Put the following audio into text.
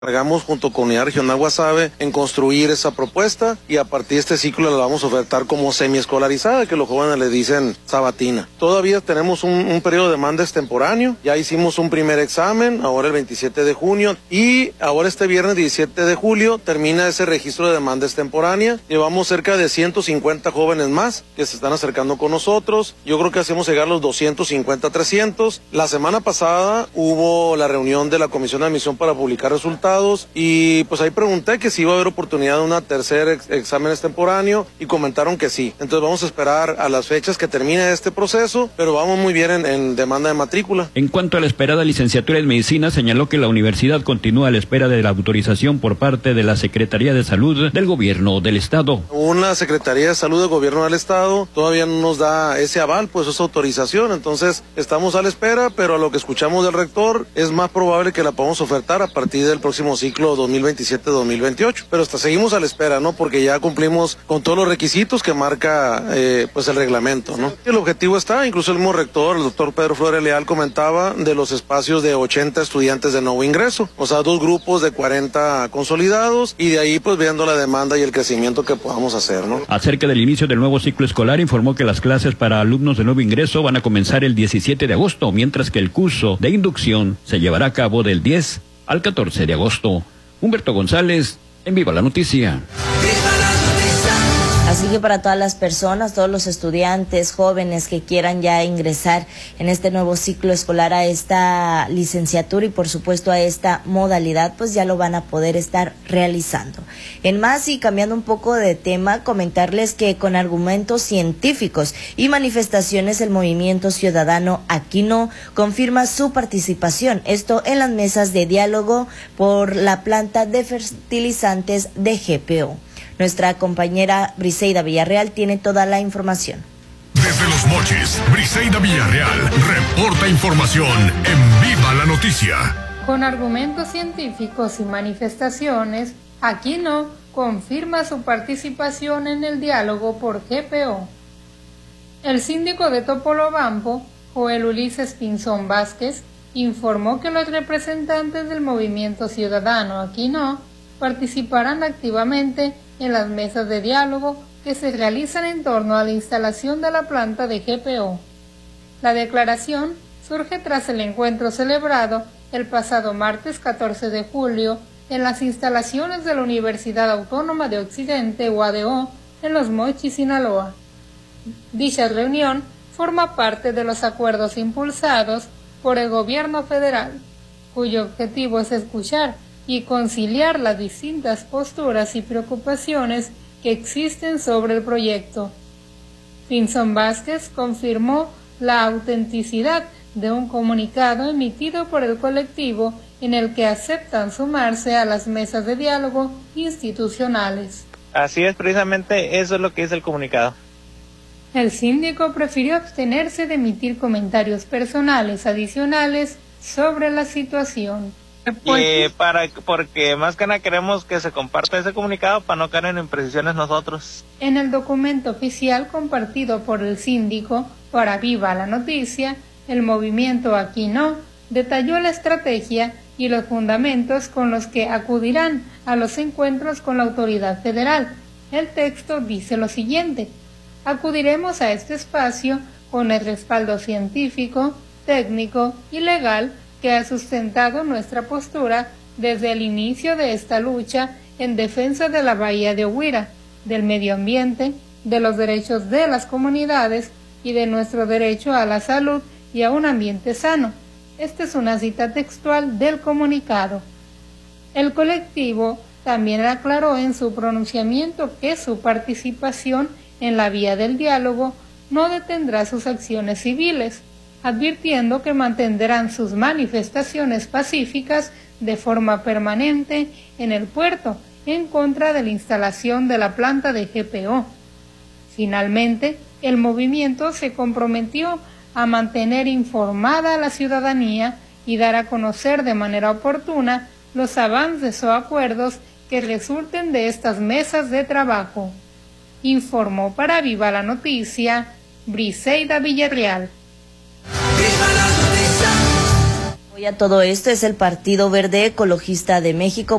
Cargamos junto con Unidad Regional Guasave en construir esa propuesta y a partir de este ciclo la vamos a ofertar como semiescolarizada, que los jóvenes le dicen sabatina. Todavía tenemos un periodo de demanda extemporáneo, ya hicimos un primer examen, ahora el 27 de junio y ahora este viernes 17 de julio termina ese registro de demanda extemporánea. Llevamos cerca de 150 jóvenes más que se están acercando con nosotros. Yo creo que hacemos llegar los 250, 300. La semana pasada hubo la reunión de la Comisión de Admisión para publicar resultados y pues ahí pregunté que si iba a haber oportunidad de una tercer examen extemporáneo y comentaron que sí. Entonces vamos a esperar a las fechas que termine este proceso, pero vamos muy bien en demanda de matrícula. En cuanto a la esperada licenciatura en medicina, señaló que la universidad continúa a la espera de la autorización por parte de la Secretaría de Salud del Gobierno del Estado. Una Secretaría de Salud del Gobierno del Estado todavía no nos da ese aval, pues esa autorización, entonces estamos a la espera, pero a lo que escuchamos del rector es más probable que la podamos ofertar a partir del próximo ciclo 2027-2028, pero hasta seguimos a la espera, ¿no? Porque ya cumplimos con todos los requisitos que marca pues el reglamento, ¿no? El objetivo está, incluso el mismo rector, el doctor Pedro Flores Leal comentaba de los espacios de 80 estudiantes de nuevo ingreso, o sea, 2 grupos de 40 consolidados y de ahí pues viendo la demanda y el crecimiento que podamos hacer, ¿no? Acerca del inicio del nuevo ciclo escolar, informó que las clases para alumnos de nuevo ingreso van a comenzar el 17 de agosto, mientras que el curso de inducción se llevará a cabo del 10 al 14 de agosto. Humberto González, en Viva la Noticia. Así que para todas las personas, todos los estudiantes, jóvenes que quieran ya ingresar en este nuevo ciclo escolar a esta licenciatura y por supuesto a esta modalidad, pues ya lo van a poder estar realizando. En más y cambiando un poco de tema, comentarles que con argumentos científicos y manifestaciones el Movimiento Ciudadano Aquino confirma su participación, esto en las mesas de diálogo por la planta de fertilizantes de GPO. Nuestra compañera Briseida Villarreal tiene toda la información. Desde Los Mochis, Briseida Villarreal reporta información en Viva la Noticia. Con argumentos científicos y manifestaciones, Aquino confirma su participación en el diálogo por GPO. El síndico de Topolobampo, Joel Ulises Pinzón Vázquez, informó que los representantes del Movimiento Ciudadano Aquino participarán activamente en las mesas de diálogo que se realizan en torno a la instalación de la planta de GPO. La declaración surge tras el encuentro celebrado el pasado martes 14 de julio en las instalaciones de la Universidad Autónoma de Occidente, UADO, en Los Mochis, Sinaloa. Dicha reunión forma parte de los acuerdos impulsados por el gobierno federal, cuyo objetivo es escuchar y conciliar las distintas posturas y preocupaciones que existen sobre el proyecto. Pinzón Vázquez confirmó la autenticidad de un comunicado emitido por el colectivo en el que aceptan sumarse a las mesas de diálogo institucionales. Así es, precisamente eso es lo que dice el comunicado. El síndico prefirió abstenerse de emitir comentarios personales adicionales sobre la situación. Porque más que nada queremos que se comparta ese comunicado para no caer en imprecisiones nosotros. En el documento oficial compartido por el síndico para Viva la Noticia, el movimiento Aquino detalló la estrategia y los fundamentos con los que acudirán a los encuentros con la autoridad federal. El texto dice lo siguiente: acudiremos a este espacio con el respaldo científico, técnico y legal que ha sustentado nuestra postura desde el inicio de esta lucha en defensa de la bahía de Huira, del medio ambiente, de los derechos de las comunidades y de nuestro derecho a la salud y a un ambiente sano. Esta es una cita textual del comunicado. El colectivo también aclaró en su pronunciamiento que su participación en la vía del diálogo no detendrá sus acciones civiles, advirtiendo que mantendrán sus manifestaciones pacíficas de forma permanente en el puerto en contra de la instalación de la planta de GPO. Finalmente, el movimiento se comprometió a mantener informada a la ciudadanía y dar a conocer de manera oportuna los avances o acuerdos que resulten de estas mesas de trabajo. Informó para Viva la Noticia, Briseida Villarreal. Todo esto es el Partido Verde Ecologista de México.